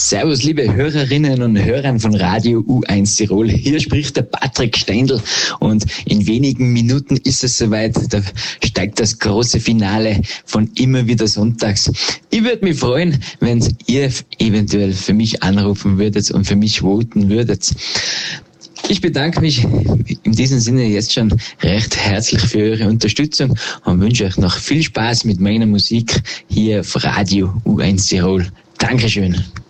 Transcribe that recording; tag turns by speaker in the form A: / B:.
A: Servus, liebe Hörerinnen und Hörer von Radio U1 Tirol. Hier spricht der Patrick Steindl und in wenigen Minuten ist es soweit. Da steigt das große Finale von Immer wieder sonntags. Ich würde mich freuen, wenn ihr eventuell für mich anrufen würdet und für mich voten würdet. Ich bedanke mich in diesem Sinne jetzt schon recht herzlich für eure Unterstützung und wünsche euch noch viel Spaß mit meiner Musik hier auf Radio U1 Tirol. Dankeschön.